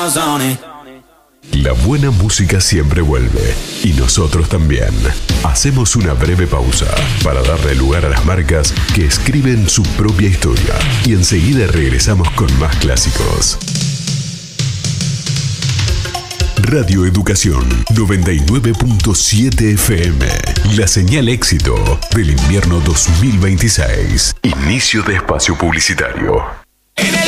smiles on it. La buena música siempre vuelve, y nosotros también. Hacemos una breve pausa para darle lugar a las marcas que escriben su propia historia, y enseguida regresamos con más clásicos. Radio Educación 99.7 FM. La señal éxito del invierno 2026. Inicio de espacio publicitario.